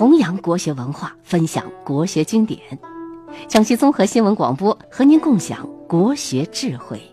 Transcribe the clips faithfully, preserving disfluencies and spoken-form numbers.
弘扬国学文化，分享国学经典。江西综合新闻广播和您共享国学智慧。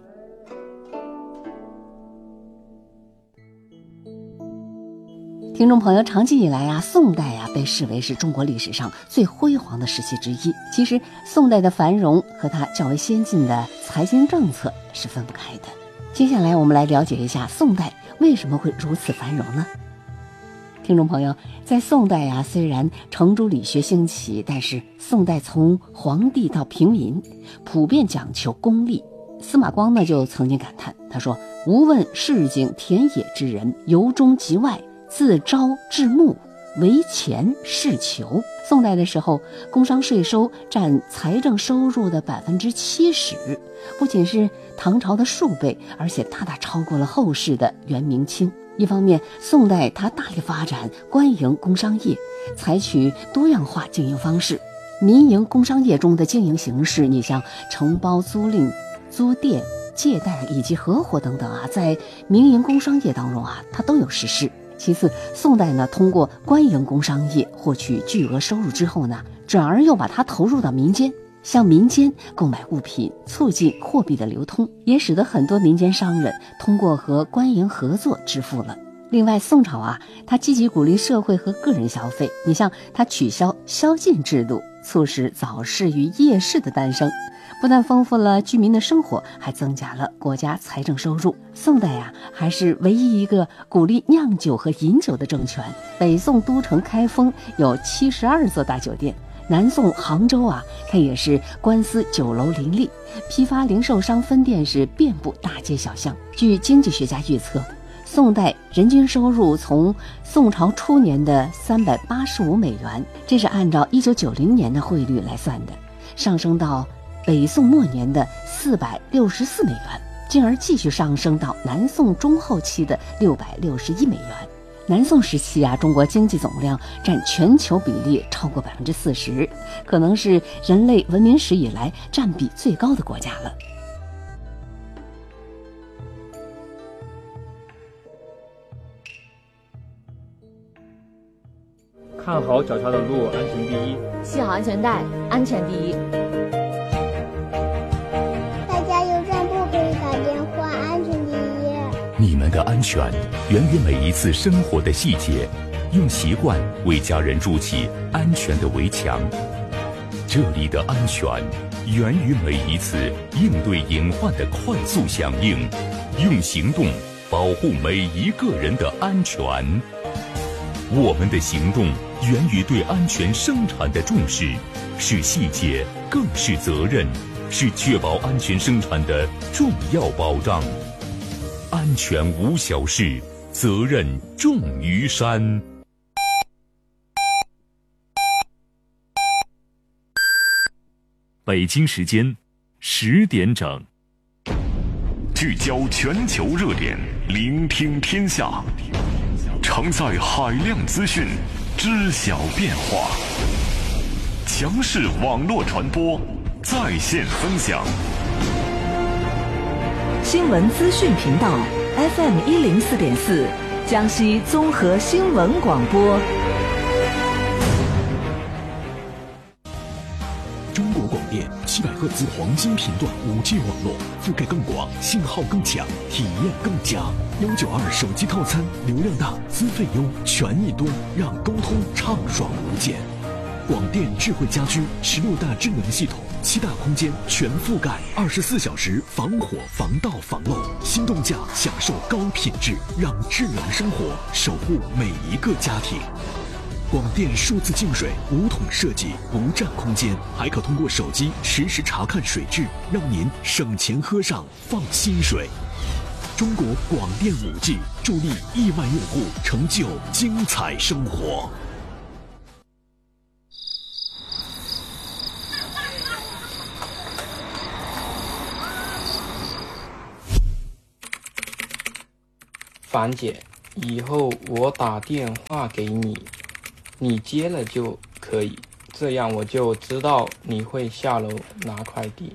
听众朋友，长期以来啊，宋代啊被视为是中国历史上最辉煌的时期之一。其实，宋代的繁荣和它较为先进的财经政策是分不开的。接下来，我们来了解一下宋代为什么会如此繁荣呢？听众朋友，在宋代啊，虽然程朱理学兴起，但是宋代从皇帝到平民，普遍讲求功利。司马光呢就曾经感叹，他说：“吾问市井田野之人，由衷及外，自朝至暮，为钱是求。”宋代的时候，工商税收占财政收入的百分之七十，不仅是唐朝的数倍，而且大大超过了后世的元明清。一方面，宋代它大力发展官营工商业，采取多样化经营方式。民营工商业中的经营形式，你像承包、租赁、租佃、借贷以及合伙等等啊，在民营工商业当中啊，它都有实施。其次，宋代呢，通过官营工商业获取巨额收入之后呢，转而又把它投入到民间，向民间购买物品，促进货币的流通，也使得很多民间商人通过和官营合作致富了。另外，宋朝啊，它积极鼓励社会和个人消费，你像它取消宵禁制度，促使早市与夜市的诞生，不但丰富了居民的生活，还增加了国家财政收入。宋代啊，还是唯一一个鼓励酿酒和饮酒的政权。北宋都城开封有七十二座大酒店，南宋杭州啊，它也是官司酒楼林立，批发零售商分店是遍布大街小巷。据经济学家预测，宋代人均收入从宋朝初年的三百八十五美元，这是按照一九九零年的汇率来算的，上升到北宋末年的四百六十四美元，进而继续上升到南宋中后期的六百六十一美元。南宋时期啊，中国经济总量占全球比例超过百分之四十，可能是人类文明史以来占比最高的国家了。 看好脚下的路，安全第一； 系好安全带，安全第一。 大家有站不可以打电话，安全第一。 你们的安全源于每一次生活的细节，用习惯为家人筑起安全的围墙。这里的安全源于每一次应对隐患的快速响应，用行动保护每一个人的安全。我们的行动源于对安全生产的重视，是细节，更是责任，是确保安全生产的重要保障。安全无小事，责任重于山。北京时间十点整，聚焦全球热点，聆听天下，承载海量资讯，知晓变化。强势网络传播，在线分享。 新闻资讯频道 F M 一零四点四，江西综合新闻广播。 中国广电七百赫兹黄金频段五 G 网络，覆盖更广，信号更强，体验更佳。幺九二手机套餐，流量大，资费优，权益多，让沟通畅爽无间。广电智慧家居十六大智能系统，七大空间全覆盖，二十四小时防火防盗防漏，心动价享受高品质，让智能生活守护每一个家庭。广电数字净水无桶设计，不占空间，还可通过手机实时查看水质，让您省钱喝上放心水。中国广电 五 G 助力亿万用户成就精彩生活。 樊姐，以后我打电话给你，你接了就可以，这样我就知道你会下楼拿快递。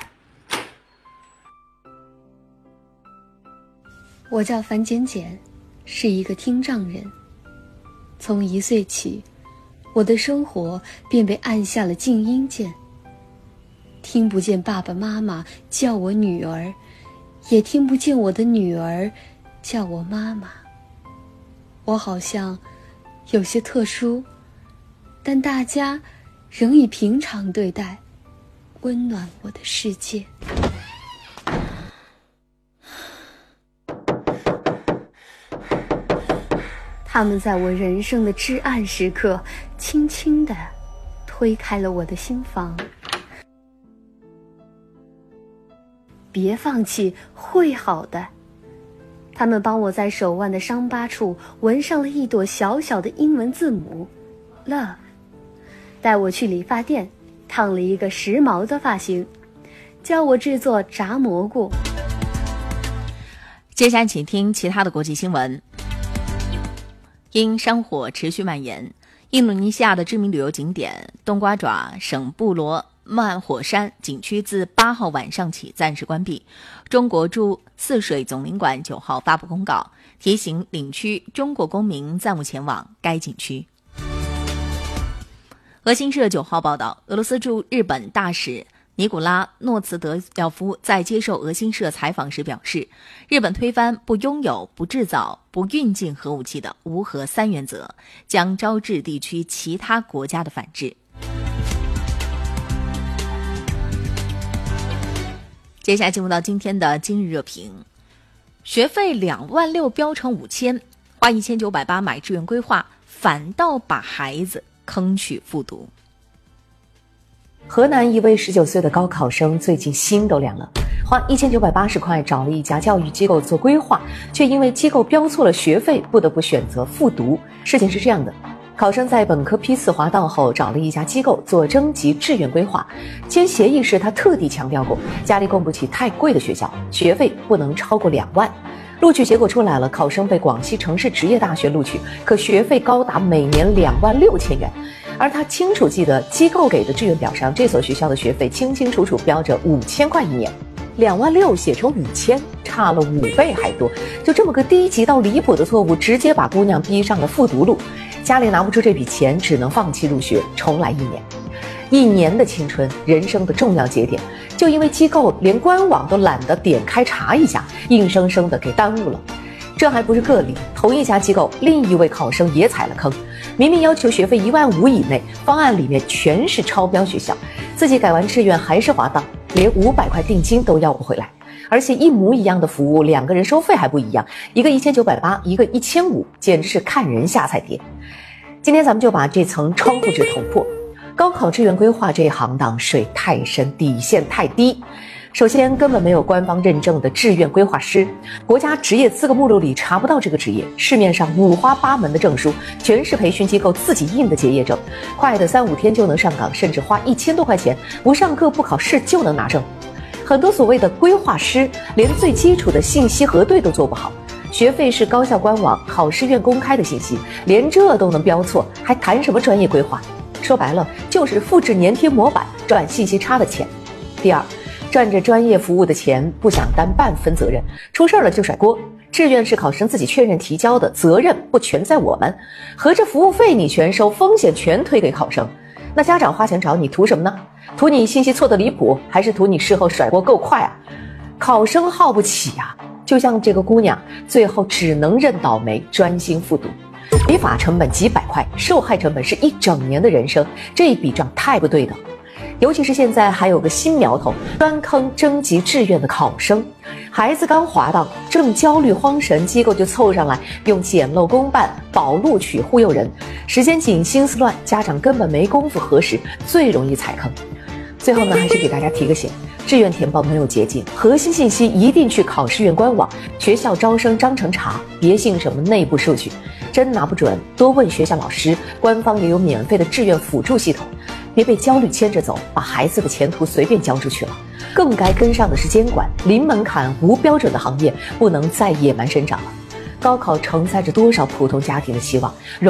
我叫樊简简，是一个听障人。从一岁起， 我的生活便被按下了静音键，听不见爸爸妈妈叫我女儿，也听不见我的女儿叫我妈妈。我好像有些特殊，但大家仍以平常对待，温暖我的世界。他们在我人生的至暗时刻，轻轻地推开了我的心房。别放弃，会好的。他们帮我在手腕的伤疤处纹上了一朵小小的英文字母 Love， 带我去理发店烫了一个时髦的发型，教我制作炸蘑菇。 接下来请听其他的国际新闻。因山火持续蔓延，印度尼西亚的知名旅游景点冬瓜爪省布罗曼火山景区自八号晚上起暂时关闭。中国驻泗水总领馆九号发布公告，提醒领区中国公民暂勿前往该景区。俄新社九号报道，俄罗斯驻日本大使尼古拉诺茨德廖夫在接受俄新社采访时表示，日本推翻不拥有、不制造、不运进核武器的无核三原则，将招致地区其他国家的反制。接下来进入到今天的今日热评，学费两万六标成五千，花一千九百八买志愿规划，反倒把孩子坑去复读。 河南一位十九岁的高考生最近心都凉了，花一千九百八十块找了一家教育机构做规划，却因为机构标错了学费，不得不选择复读。事情是这样的，考生在本科批次滑道后找了一家机构做征集志愿规划，签协议时他特地强调过，家里供不起太贵的学校，学费不能超过两万。录取结果出来了，考生被广西城市职业大学录取，可学费高达每年两万六千元。而他清楚记得机构给的志愿表上，这所学校的学费清清楚楚标着五千块一年，两万六写成五千，差了五倍还多。就这么个低级到离谱的错误，直接把姑娘逼上了复读路。家里拿不出这笔钱，只能放弃入学，重来一年。一年的青春，人生的重要节点，就因为机构连官网都懒得点开查一下，硬生生的给耽误了。这还不是个例，同一家机构另一位考生也踩了坑，明明要求学费一万五以内，方案里面全是超标学校，自己改完志愿还是滑档，连五百块定金都要不回来，而且一模一样的服务，两个人收费还不一样，一个一千九百八，一个一千五，简直是看人下菜碟。今天咱们就把这层窗户纸捅破。高考志愿规划这一行当水太深，底线太低。首先，根本没有官方认证的志愿规划师，国家职业资格目录里查不到这个职业，市面上五花八门的证书，全是培训机构自己印的结业证，快的三五天就能上岗，甚至花一千多块钱，不上课不考试就能拿证。很多所谓的规划师，连最基础的信息核对都做不好，学费是高校官网、考试院公开的信息，连这都能标错，还谈什么专业规划？说白了，就是复制粘贴模板，赚信息差的钱。第二，赚着专业服务的钱，不想担半分责任，出事了就甩锅。志愿是考生自己确认提交的，责任不全在我们。合着服务费你全收，风险全推给考生。那家长花钱找你图什么呢？图你信息错得离谱，还是图你事后甩锅够快啊？考生耗不起啊！就像这个姑娘，最后只能认倒霉，专心复读。违法成本几百块，受害成本是一整年的人生，这一笔账太不对等。尤其是现在还有个新苗头，专坑征集志愿的考生。孩子刚滑档，正焦虑慌神，机构就凑上来用简陋公办、保录取忽悠人，时间紧，心思乱，家长根本没工夫核实，最容易踩坑。最后呢，还是给大家提个醒，志愿填报没有捷径，核心信息一定去考试院官网、学校招生章程查，别信什么内部数据，真拿不准多问学校老师，官方也有免费的志愿辅助系统。别被焦虑牵着走，把孩子的前途随便交出去了。更该跟上的是监管，零门槛无标准的行业不能再野蛮生长了。高考承载着多少普通家庭的希望，